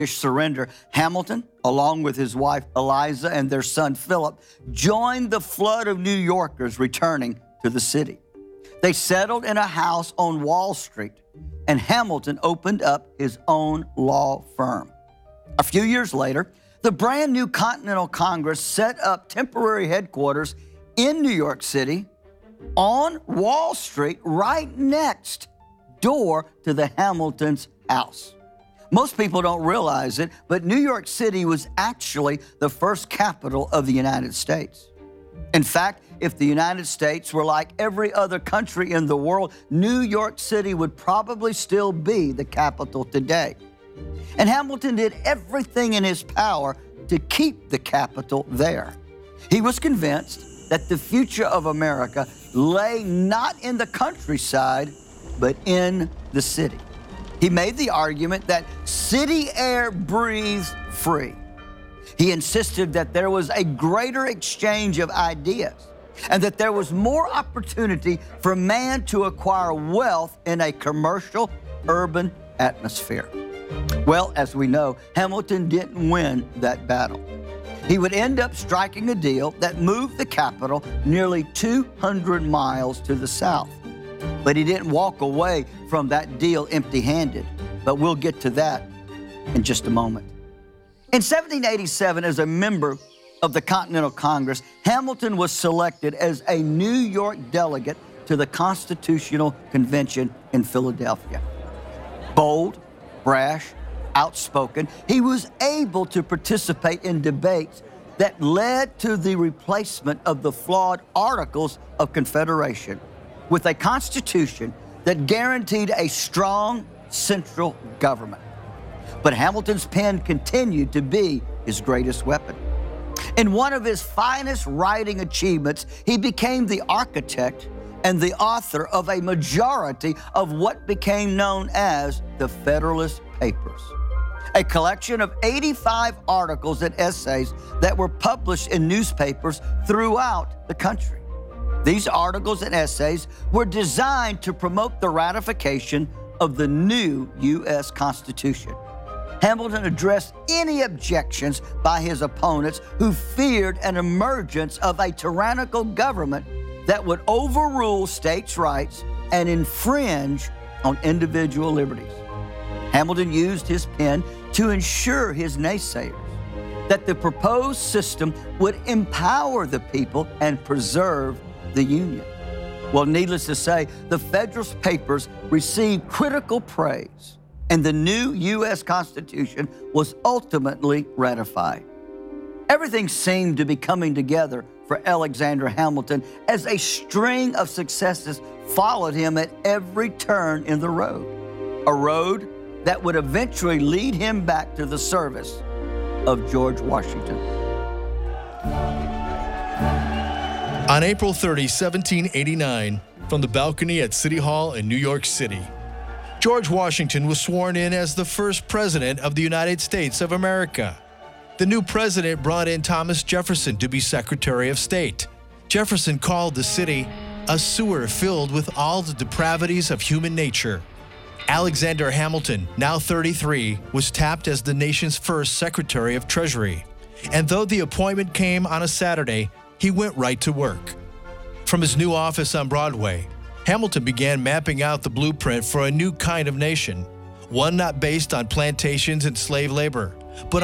surrender, Hamilton, along with his wife Eliza and their son Philip, joined the flood of New Yorkers returning to the city. They settled in a house on Wall Street, and Hamilton opened up his own law firm. A few years later, the brand new Continental Congress set up temporary headquarters in New York City on Wall Street, right next door to the Hamiltons' house. Most people don't realize it, but New York City was actually the first capital of the United States. In fact, if the United States were like every other country in the world, New York City would probably still be the capital today. And Hamilton did everything in his power to keep the capital there. He was convinced that the future of America lay not in the countryside, but in the city. He made the argument that city air breathes free. He insisted that there was a greater exchange of ideas and that there was more opportunity for man to acquire wealth in a commercial, urban atmosphere. Well, as we know, Hamilton didn't win that battle. He would end up striking a deal that moved the capital nearly 200 miles to the south. But he didn't walk away from that deal empty-handed. But we'll get to that in just a moment. In 1787, as a member of the Continental Congress, Hamilton was selected as a New York delegate to the Constitutional Convention in Philadelphia. Bold, brash, outspoken, he was able to participate in debates that led to the replacement of the flawed Articles of Confederation with a constitution that guaranteed a strong central government. But Hamilton's pen continued to be his greatest weapon. In one of his finest writing achievements, he became the architect and the author of a majority of what became known as the Federalist Papers, a collection of 85 articles and essays that were published in newspapers throughout the country. These articles and essays were designed to promote the ratification of the new U.S. Constitution. Hamilton addressed any objections by his opponents who feared an emergence of a tyrannical government that would overrule states' rights and infringe on individual liberties. Hamilton used his pen to ensure his naysayers that the proposed system would empower the people and preserve the Union. Well, needless to say, the Federalist Papers received critical praise, and the new U.S. Constitution was ultimately ratified. Everything seemed to be coming together for Alexander Hamilton as a string of successes followed him at every turn in the road, a road that would eventually lead him back to the service of George Washington. On April 30, 1789, from the balcony at City Hall in New York City, George Washington was sworn in as the first president of the United States of America. The new president brought in Thomas Jefferson to be Secretary of State. Jefferson called the city a sewer filled with all the depravities of human nature. Alexander Hamilton, now 33, was tapped as the nation's first Secretary of Treasury. And though the appointment came on a Saturday, he went right to work. From his new office on Broadway, Hamilton began mapping out the blueprint for a new kind of nation, one not based on plantations and slave labor, but